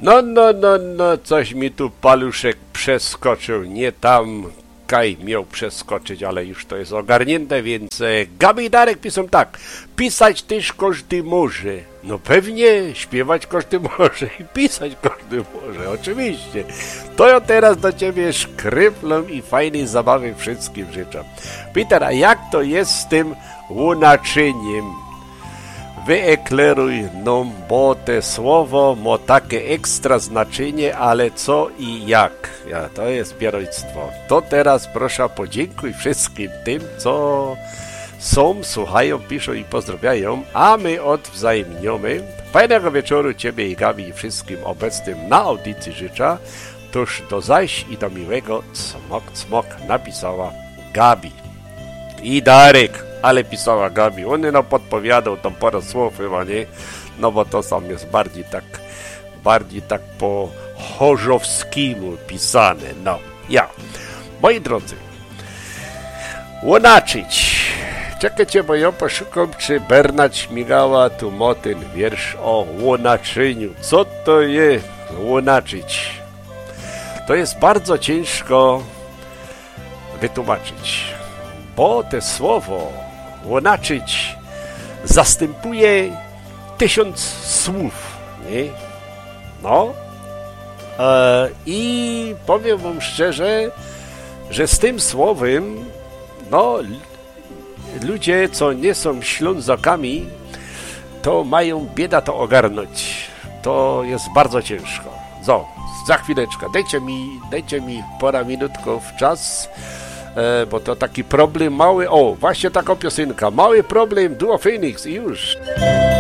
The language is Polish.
No, coś mi tu paluszek przeskoczył, nie tam, kaj miał przeskoczyć, ale już to jest ogarnięte, więc Gabi i Darek piszą tak, pisać też każdy może. No pewnie, śpiewać każdy może i pisać każdy może, oczywiście. To ja teraz do ciebie szkryplą i fajnej zabawy wszystkim życzę. Peter, a jak to jest z tym łunaczyniem? Wyekleruj nam, bo te słowo ma takie ekstra znaczenie, ale co i jak? To jest pierojstwo. To teraz proszę podziękuj wszystkim tym, co są, słuchają, piszą i pozdrawiają, a my odwzajemniamy. Fajnego wieczoru ciebie i Gabi i wszystkim obecnym na audycji życzę. Tuż do zajść i do miłego cmok napisała Gabi. I Darek, ale pisała Gabi. On nam podpowiadał tam parę słów chyba, nie? No bo to sam jest bardziej tak po chorzowskimu pisane. No, ja. Moi drodzy, łunaczyć. Czekajcie, bo ja poszukam, czy Bernard Śmigała tu ma ten wiersz o łunaczyniu. Co to jest łunaczyć? To jest bardzo ciężko wytłumaczyć, bo to słowo łunaczyć zastępuje 1000 słów, nie? No. I powiem wam szczerze, że z tym słowem, no, ludzie, co nie są Ślązakami, to mają bieda to ogarnąć. To jest bardzo ciężko. Za chwileczkę. Dajcie mi parę minutków czas, bo to taki problem mały. O, właśnie taka piosenka. Mały problem, Duo Phoenix i już.